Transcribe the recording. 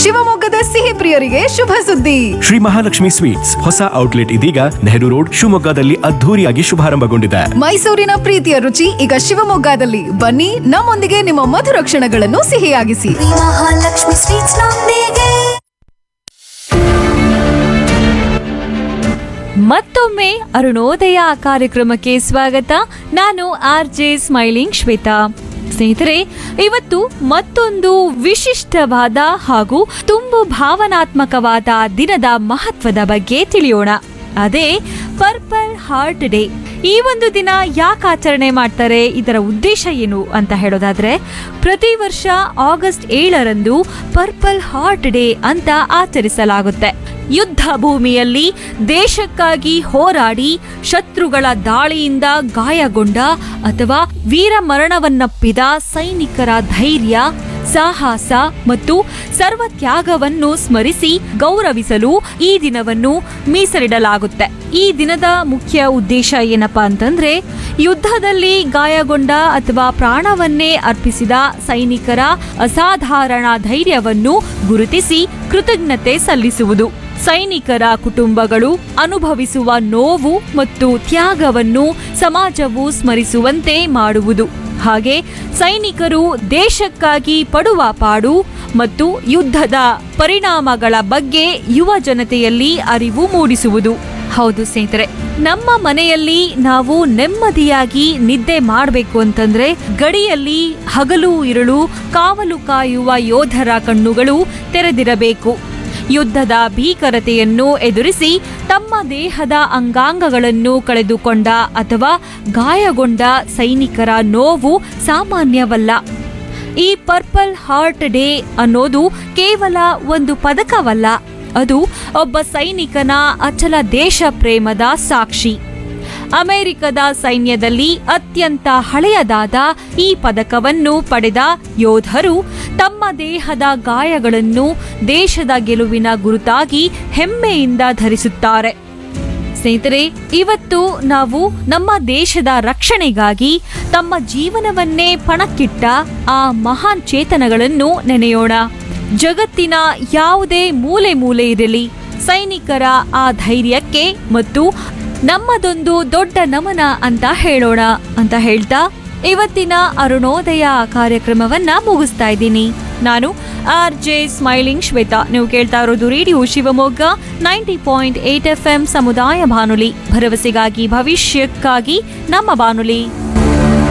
ಶಿವಮೊಗ್ಗದ ಸಿಹಿ ಪ್ರಿಯರಿಗೆ ಶುಭ ಸುದ್ದಿ. ಶ್ರೀ ಮಹಾಲಕ್ಷ್ಮಿ ಸ್ವೀಟ್ಸ್ ಹೊಸ ಔಟ್ಲೆಟ್ ಇದೀಗ ನೆಹರು ರೋಡ್ ಶಿವಮೊಗ್ಗದಲ್ಲಿ ಅದ್ಧೂರಿಯಾಗಿ ಶುಭಾರಂಭಗೊಂಡಿದೆ. ಮೈಸೂರಿನ ಪ್ರೀತಿಯ ರುಚಿ ಈಗ ಶಿವಮೊಗ್ಗದಲ್ಲಿ. ಬನ್ನಿ, ನಮ್ಮೊಂದಿಗೆ ನಿಮ್ಮ ಮಧುರ ಕ್ಷಣಗಳನ್ನು ಸಿಹಿಯಾಗಿಸಿ. ಮಹಾಲಕ್ಷ್ಮಿ ಸ್ವೀಟ್ಸ್ ನೊಂದಿಗೆ. ಮತ್ತೊಮ್ಮೆ ಅರುಣೋದಯ ಕಾರ್ಯಕ್ರಮಕ್ಕೆ ಸ್ವಾಗತ. ನಾನು RJ ಸ್ಮೈಲಿಂಗ್ ಶ್ವೇತಾ. ಸ್ನೇಹಿತರೆ, ಇವತ್ತು ಮತ್ತೊಂದು ವಿಶಿಷ್ಟವಾದ ಹಾಗೂ ತುಂಬು ಭಾವನಾತ್ಮಕವಾದ ದಿನದ ಮಹತ್ವದ ಬಗ್ಗೆ ತಿಳಿಯೋಣ. ಅದೇ ಪರ್ಪಲ್ ಹಾರ್ಟ್ ಡೇ. ಈ ಒಂದು ದಿನ ಯಾಕೆ ಆಚರಣೆ ಮಾಡ್ತಾರೆ, ಇದರ ಉದ್ದೇಶ ಏನು ಅಂತ ಹೇಳೋದಾದ್ರೆ, ಪ್ರತಿ ವರ್ಷ ಆಗಸ್ಟ್ 7ರಂದು ಪರ್ಪಲ್ ಹಾರ್ಟ್ ಡೇ ಅಂತ ಆಚರಿಸಲಾಗುತ್ತೆ. ಯುದ್ಧ ಭೂಮಿಯಲ್ಲಿ ದೇಶಕ್ಕಾಗಿ ಹೋರಾಡಿ ಶತ್ರುಗಳ ದಾಳಿಯಿಂದ ಗಾಯಗೊಂಡ ಅಥವಾ ವೀರ ಮರಣವನ್ನಪ್ಪಿದ ಸೈನಿಕರ ಧೈರ್ಯ, ಸಾಹಸ ಮತ್ತು ಸರ್ವತ್ಯಾಗವನ್ನು ಸ್ಮರಿಸಿ ಗೌರವಿಸಲು ಈ ದಿನವನ್ನು ಮೀಸಲಿಡಲಾಗುತ್ತೆ. ಈ ದಿನದ ಮುಖ್ಯ ಉದ್ದೇಶ ಏನಪ್ಪಾ ಅಂತಂದ್ರೆ, ಯುದ್ಧದಲ್ಲಿ ಗಾಯಗೊಂಡ ಅಥವಾ ಪ್ರಾಣವನ್ನೇ ಅರ್ಪಿಸಿದ ಸೈನಿಕರ ಅಸಾಧಾರಣ ಧೈರ್ಯವನ್ನು ಗುರುತಿಸಿ ಕೃತಜ್ಞತೆ ಸಲ್ಲಿಸುವುದು. ಸೈನಿಕರ ಕುಟುಂಬಗಳು ಅನುಭವಿಸುವ ನೋವು ಮತ್ತು ತ್ಯಾಗವನ್ನು ಸಮಾಜವು ಸ್ಮರಿಸುವಂತೆ ಮಾಡುವುದು. ಹಾಗೆ ಸೈನಿಕರು ದೇಶಕ್ಕಾಗಿ ಪಡುವ ಪಾಡು ಮತ್ತು ಯುದ್ಧದ ಪರಿಣಾಮಗಳ ಬಗ್ಗೆ ಯುವ ಜನತೆಯಲ್ಲಿ ಅರಿವು ಮೂಡಿಸುವುದು. ಹೌದು ಸ್ನೇಹಿತರೆ, ನಮ್ಮ ಮನೆಯಲ್ಲಿ ನಾವು ನೆಮ್ಮದಿಯಾಗಿ ನಿದ್ದೆ ಮಾಡಬೇಕು ಅಂತಂದ್ರೆ ಗಡಿಯಲ್ಲಿ ಹಗಲು ಇರುಳು ಕಾವಲು ಕಾಯುವ ಯೋಧರ ಕಣ್ಣುಗಳು ತೆರೆದಿರಬೇಕು. ಯುದ್ಧದ ಭೀಕರತೆಯನ್ನು ಎದುರಿಸಿ ತಮ್ಮ ದೇಹದ ಅಂಗಾಂಗಗಳನ್ನು ಕಳೆದುಕೊಂಡ ಅಥವಾ ಗಾಯಗೊಂಡ ಸೈನಿಕರ ನೋವು ಸಾಮಾನ್ಯವಲ್ಲ. ಈ ಪರ್ಪಲ್ ಹಾರ್ಟ್ ಡೇ ಅನ್ನೋದು ಕೇವಲ ಒಂದು ಪದಕವಲ್ಲ, ಅದು ಒಬ್ಬ ಸೈನಿಕನ ಅಚಲ ದೇಶ ಪ್ರೇಮದ ಸಾಕ್ಷಿ. ಅಮೆರಿಕದ ಸೈನ್ಯದಲ್ಲಿ ಅತ್ಯಂತ ಹಳೆಯದಾದ ಈ ಪದಕವನ್ನು ಪಡೆದ ಯೋಧರು ತಮ್ಮ ದೇಹದ ಗಾಯಗಳನ್ನು ದೇಶದ ಗೆಲುವಿನ ಗುರುತಾಗಿ ಹೆಮ್ಮೆಯಿಂದ ಧರಿಸುತ್ತಾರೆ. ಸ್ನೇಹಿತರೆ, ಇವತ್ತು ನಾವು ನಮ್ಮ ದೇಶದ ರಕ್ಷಣೆಗಾಗಿ ತಮ್ಮ ಜೀವನವನ್ನೇ ಪಣಕ್ಕಿಟ್ಟ ಆ ಮಹಾನ್ ಚೇತನಗಳನ್ನು ನೆನೆಯೋಣ. ಜಗತ್ತಿನ ಯಾವುದೇ ಮೂಲೆ ಇರಲಿ, ಸೈನಿಕರ ಆ ಧೈರ್ಯಕ್ಕೆ ಮತ್ತು ನಮ್ಮದೊಂದು ದೊಡ್ಡ ನಮನ ಅಂತ ಹೇಳೋಣ ಅಂತ ಹೇಳ್ತಾ ಇವತ್ತಿನ ಅರುಣೋದಯ ಕಾರ್ಯಕ್ರಮವನ್ನ ಮುಗಿಸ್ತಾ ಇದ್ದೀನಿ. ನಾನು RJ ಸ್ಮೈಲಿಂಗ್ ಶ್ವೇತಾ. ನೀವು ಕೇಳ್ತಾ ಇರೋದು ರೇಡಿಯೋ ಶಿವಮೊಗ್ಗ 90.8 FM ಸಮುದಾಯ ಬಾನುಲಿ, ಭರವಸೆಗಾಗಿ ಭವಿಷ್ಯಕ್ಕಾಗಿ ನಮ್ಮ ಬಾನುಲಿ.